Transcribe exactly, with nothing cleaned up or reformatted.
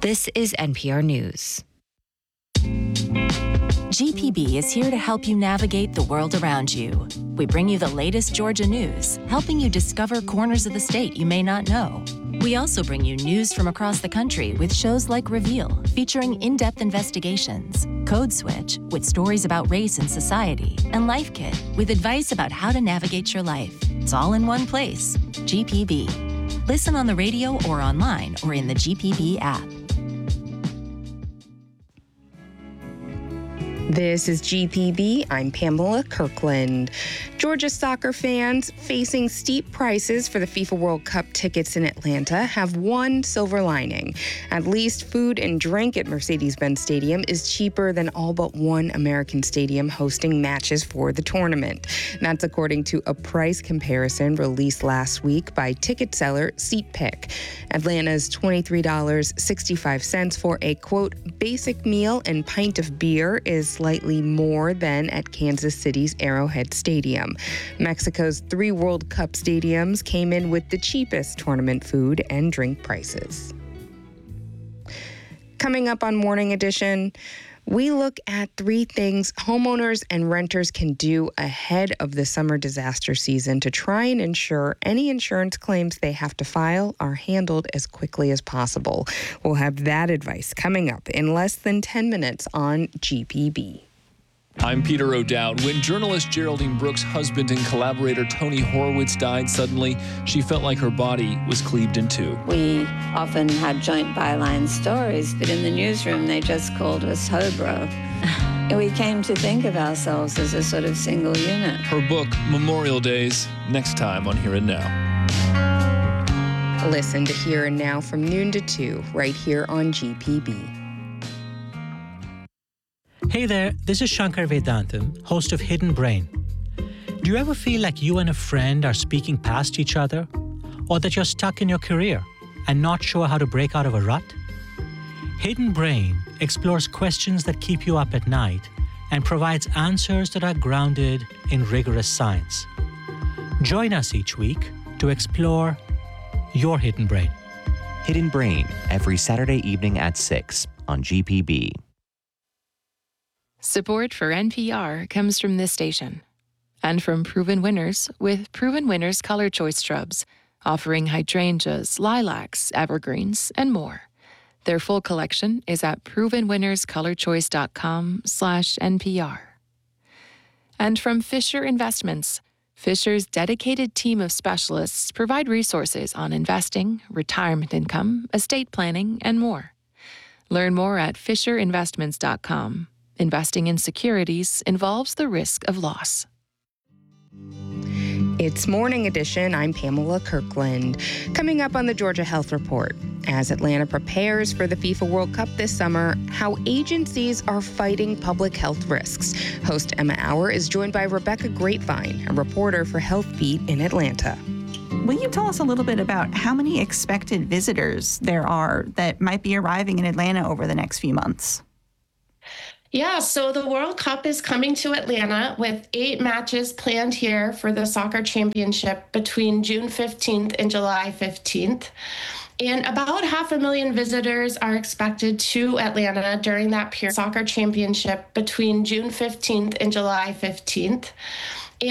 This is N P R News. G P B is here to help you navigate the world around you. We bring you the latest Georgia news, helping you discover corners of the state you may not know. We also bring you news from across the country with shows like Reveal, featuring in-depth investigations, Code Switch, with stories about race and society, and Life Kit, with advice about how to navigate your life. It's all in one place. G P B. Listen on the radio or online or in the G P B app. This is G P B. I'm Pamela Kirkland. Georgia soccer fans facing steep prices for the FIFA World Cup tickets in Atlanta have one silver lining. At least food and drink at Mercedes-Benz Stadium is cheaper than all but one American stadium hosting matches for the tournament. That's according to a price comparison released last week by ticket seller SeatPick. Atlanta's twenty-three dollars and sixty-five cents for a, quote, basic meal and pint of beer is slightly more than at Kansas City's Arrowhead Stadium. Mexico's three World Cup stadiums came in with the cheapest tournament food and drink prices. Coming up on Morning Edition, we look at three things homeowners and renters can do ahead of the summer disaster season to try and ensure any insurance claims they have to file are handled as quickly as possible. We'll have that advice coming up in less than ten minutes on G P B. I'm Peter O'Dowd. When journalist Geraldine Brooks' husband and collaborator Tony Horowitz died suddenly, she felt like her body was cleaved in two. We often had joint byline stories, but in the newsroom they just called us Hobro. We came to think of ourselves as a sort of single unit. Her book, Memorial Days, next time on Here and Now. Listen to Here and Now from noon to two, right here on G P B. Hey there, this is Shankar Vedantam, host of Hidden Brain. Do you ever feel like you and a friend are speaking past each other? Or that you're stuck in your career and not sure how to break out of a rut? Hidden Brain explores questions that keep you up at night and provides answers that are grounded in rigorous science. Join us each week to explore your hidden brain. Hidden Brain, every Saturday evening at six on G P B. Support for N P R comes from this station and from Proven Winners with Proven Winners Color Choice Shrubs, offering hydrangeas, lilacs, evergreens, and more. Their full collection is at proven winners color choice dot com slash N P R. And from Fisher Investments, Fisher's dedicated team of specialists provide resources on investing, retirement income, estate planning, and more. Learn more at fisher investments dot com. Investing in securities involves the risk of loss. It's Morning Edition. I'm Pamela Kirkland. Coming up on the Georgia Health Report, as Atlanta prepares for the FIFA World Cup this summer, how agencies are fighting public health risks. Host Emma Auer is joined by Rebecca Grapevine, a reporter for Health Beat in Atlanta. Will you tell us a little bit about how many expected visitors there are that might be arriving in Atlanta over the next few months? Yeah, so the World Cup is coming to Atlanta with eight matches planned here for the soccer championship between June fifteenth and July fifteenth. And about half a million visitors are expected to Atlanta during that period soccer championship between June fifteenth and July fifteenth.